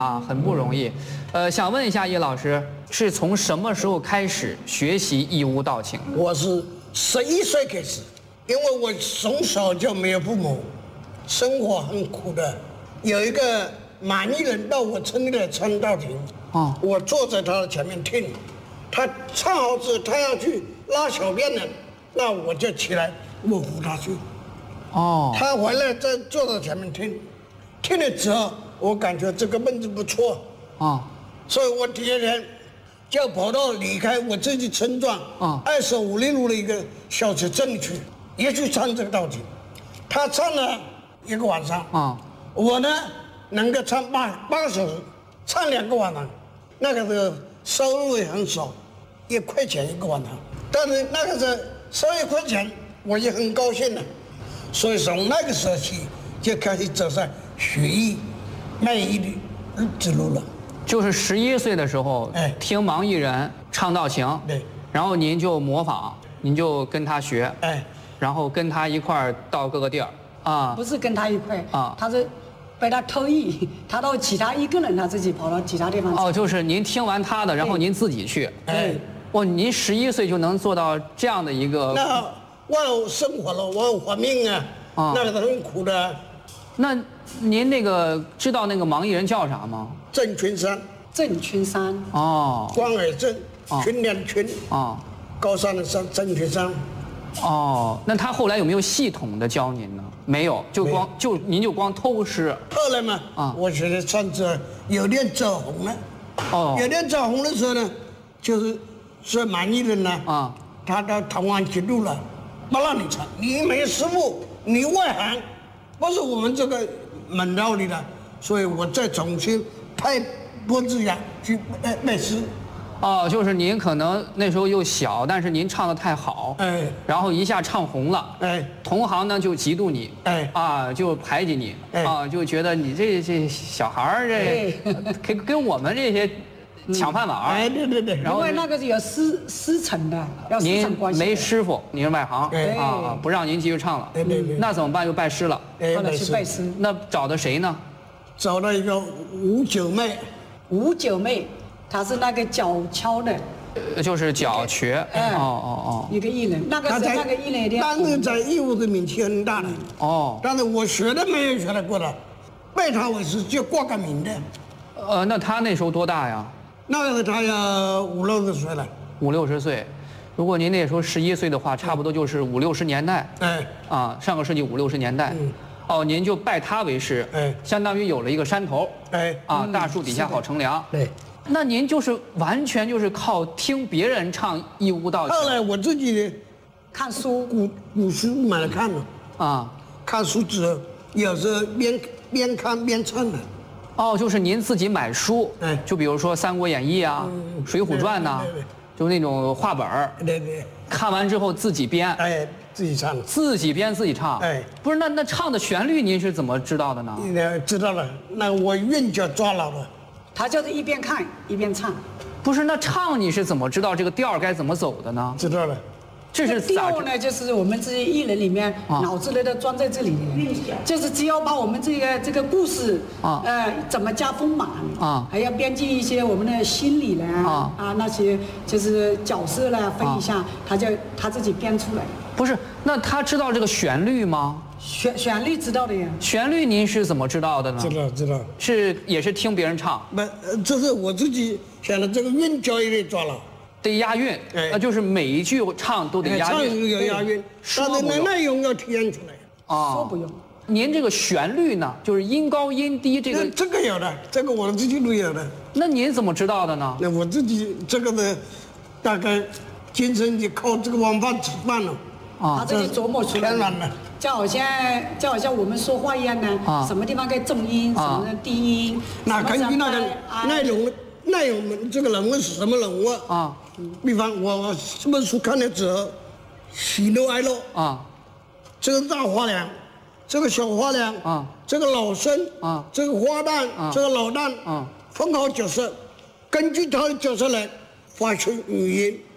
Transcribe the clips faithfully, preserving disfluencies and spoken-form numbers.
啊，很不容易。呃，想问一下叶老师，是从什么时候开始学习义乌道情？ 我是十一岁开始，因为我从小就没有父母，生活很苦的。有一个满意人到我村里来唱道情，哦，我坐在他的前面听，他唱好之后，他要去拉小便了，那我就起来，我扶他去。哦，他回来再坐在前面听，听了之后，我感觉这个闷子不错，啊，所以我第二天就跑到离开我自己村庄，啊，二十五里路的一个小村镇去，也去唱这个道情。他唱了一个晚上，啊，我呢能够唱八八个小时，唱两个晚上，那个时候收入也很少，一块钱一个晚上，但是那个时候收一块钱，我也很高兴了。所以从那个时候起，就开始走上学艺、卖艺的之路了。 就是十一岁的时候，哎，听盲艺人唱道情，对，然后您就模仿，您就跟他学，哎，然后跟他一块儿到各个地儿啊。 不是跟他一块啊，他是被他偷艺，他到其他一个人他自己跑到其他地方去。 哦，就是您听完他的，然后您自己去。哎，哦，您十一岁就能做到这样的一个。 那为了生活了，我活命啊，啊，那个是很苦的。 那您那个知道那个盲艺人叫啥吗？ 郑群山。 郑群山。 哦。 关尔郑，群两群。哦。高山的山，郑群山。 哦，那他后来有没有系统的教您呢？没有，就光就您就光偷师。 后来嘛，啊，我觉得唱这有点走红了。哦。有点走红的时候呢，就是是盲艺人呢，啊，他到台湾去录了。不让你唱，你没师傅，你外行，不是我们这个门道里的，所以我再重新派郭志阳去卖卖师。 哦，就是您可能那时候又小，但是您唱得太好，哎，然后一下唱红了，哎，同行呢就嫉妒你，哎，啊，就排挤你，哎，啊，就觉得你这这小孩儿这跟跟我们这些。抢饭碗， 哎，对对对， 然后因为那个是有师师承的，要师承关系。 您没师傅，你是外行，啊，不让您继续唱了。对对对，那怎么办？又拜师了。 后来去拜师。 那找的谁呢？ 找了一个吴九妹。 吴九妹，她是那个脚敲的， 就是脚瘸。哦哦哦。 一个艺人，那个是那个艺人的。 当时在义乌的名气很大的。哦。但是我学都没有学得过的，拜他为师就挂个名的。 呃，那他那时候多大呀？ 那个时候他要五六十岁了， 五六十岁，如果您那时候十一岁的话，差不多就是五六十年代，哎，啊，上个世纪五六十年代，嗯，哦，您就拜他为师，哎，相当于有了一个山头，哎，啊，大树底下好乘凉，对，那您就是完全就是靠听别人唱义乌道情。 后来我自己看书， 古古书买来看了，啊，看书之后，有时候边边看边唱的。 哦，就是您自己买书，哎，就比如说《三国演义》啊，《水浒传》呐，就那种话本儿，对对，看完之后自己编， 哎，自己唱， 自己编自己唱，哎，不是那那唱的旋律您是怎么知道的呢？ 知道了，那我韵脚抓牢了。 他就是一边看一边唱， 不是那唱你是怎么知道这个调该怎么走的呢？ 知道了。 这是调呢，就是我们这些艺人里面脑子里都装在这里面，就是只要把我们这个这个故事啊，呃，怎么加丰满啊，还要编辑一些我们的心理呢啊啊那些就是角色呢分一下，他就他自己编出来。 不是，那他知道这个旋律吗？ 旋旋律知道的呀。 旋律您是怎么知道的呢？ 知道知道。 是也是听别人唱？ 不，这是我自己想的，这个韵脚也得抓了。 得押韵，那就是每一句唱都得押韵， 唱要押韵，但是那内容要体现出来。 啊，说不用。 您这个旋律呢，就是音高音低这个。 这个有的，这个我自己都有的。 那您怎么知道的呢？ 那我自己这个呢，大概今生就靠这个晚饭吃饭了。 啊，他自己琢磨出来。 天然的。 就好像就好像我们说话一样呢，啊，什么地方该重音，什么低音。 那根据那个内容。内容这个人物是什么人物啊？比方我我这本书看了之后，喜怒哀乐啊，这个大花娘，这个小花娘啊，这个老生啊，这个花旦，这个老旦啊，分好角色，根据他的角色来发出语音。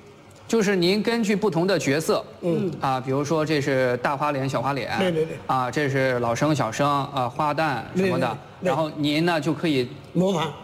就是您根据不同的角色，嗯啊，比如说这是大花脸、小花脸， 对对对， 啊，这是老生、小生，啊，花旦什么的，然后您呢就可以模仿。